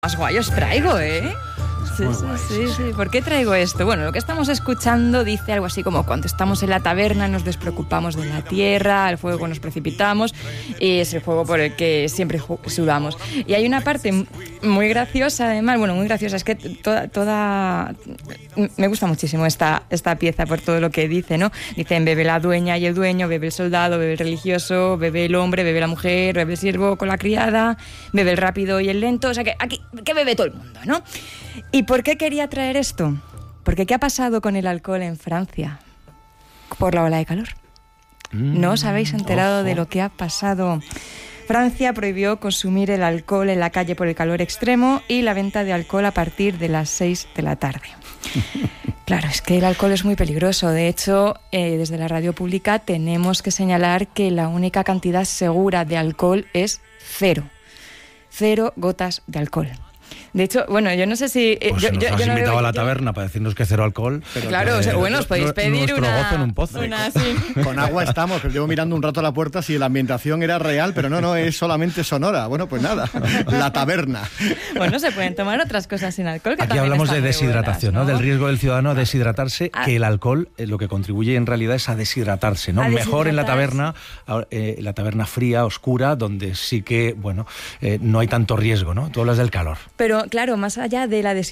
Más guay os traigo, ¿eh? Sí. ¿Por qué traigo esto? Bueno, lo que estamos escuchando dice algo así como: cuando estamos en la taberna nos despreocupamos de la tierra, al fuego nos precipitamos, y es el fuego por el que siempre sudamos. Y hay una parte muy graciosa, además, muy graciosa, es que toda me gusta muchísimo esta pieza por todo lo que dice, ¿no? Dicen: bebe la dueña y el dueño, bebe el soldado, bebe el religioso, bebe el hombre, bebe la mujer, bebe el siervo con la criada, bebe el rápido y el lento. O sea que aquí que bebe todo el mundo, ¿no? ¿Y por qué quería traer esto? Porque ¿qué ha pasado con el alcohol en Francia? Por la ola de calor. ¿No os habéis enterado de lo que ha pasado? Francia prohibió consumir el alcohol en la calle por el calor extremo y la venta de alcohol a partir de las 6 de la tarde. Claro, es que el alcohol es muy peligroso. De hecho, desde la radio pública tenemos que señalar que la única cantidad segura de alcohol es 0. 0 gotas de alcohol. De hecho, bueno, yo no sé si... Pues nos has invitado a la taberna para decirnos que 0 alcohol. Pero claro, os podéis pedir gozo en un pozo. Con agua estamos, pero llevo mirando un rato a la puerta si la ambientación era real, pero no, es solamente sonora. Bueno, pues nada, la taberna. Bueno, se pueden tomar otras cosas sin alcohol. Que aquí hablamos de deshidratación, buenas, ¿no? Del riesgo del ciudadano a deshidratarse, que el alcohol lo que contribuye en realidad es a deshidratarse, ¿no? Mejor en la taberna fría, oscura, donde sí que, no hay tanto riesgo, ¿no? Tú hablas del calor. Pero claro, más allá de la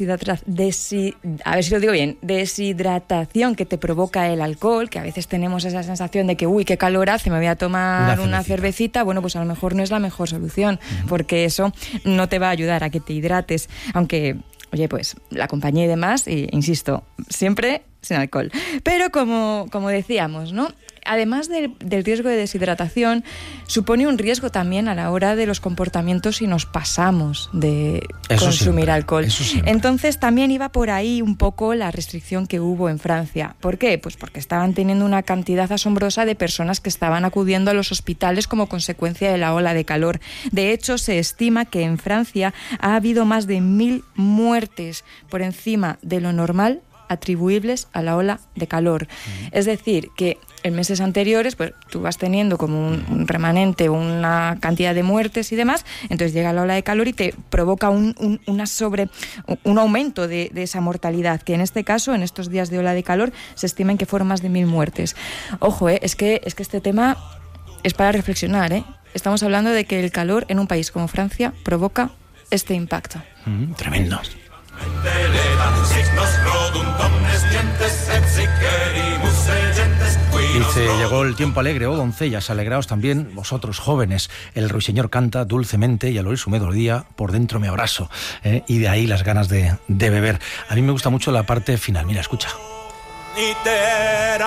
deshidratación que te provoca el alcohol, que a veces tenemos esa sensación de que, qué calor hace, me voy a tomar una cervecita, bueno, pues a lo mejor no es la mejor solución, porque eso no te va a ayudar a que te hidrates, aunque, oye, pues la compañía y demás, insisto, siempre sin alcohol. Pero como decíamos, ¿no? Además del riesgo de deshidratación, supone un riesgo también a la hora de los comportamientos si nos pasamos de consumir alcohol. Entonces también iba por ahí un poco la restricción que hubo en Francia. ¿Por qué? Pues porque estaban teniendo una cantidad asombrosa de personas que estaban acudiendo a los hospitales como consecuencia de la ola de calor. De hecho, se estima que en Francia ha habido más de 1.000 muertes por encima de lo normal atribuibles a la ola de calor. Es decir, que en meses anteriores, pues tú vas teniendo como un remanente, una cantidad de muertes y demás, entonces llega la ola de calor y te provoca un aumento de esa mortalidad, que en este caso, en estos días de ola de calor, se estiman que fueron más de 1.000 muertes. Ojo, es que este tema es para reflexionar, ¿eh? Estamos hablando de que el calor en un país como Francia provoca este impacto. Tremendo. Dice: llegó el tiempo alegre, doncellas, alegraos también vosotros, jóvenes. El ruiseñor canta dulcemente y al oír su melodía por dentro me abrazo. Y de ahí las ganas de beber. A mí me gusta mucho la parte final. Mira, escucha.